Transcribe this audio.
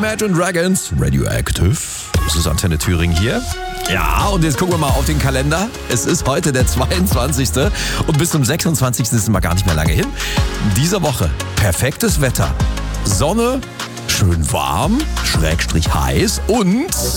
Imagine Dragons, Radioactive. Das ist Antenne Thüringen hier. Ja, und jetzt gucken wir mal auf den Kalender. Es ist heute der 22. und bis zum 26. ist mal gar nicht mehr lange hin. Diese Woche perfektes Wetter. Sonne, schön warm, / heiß und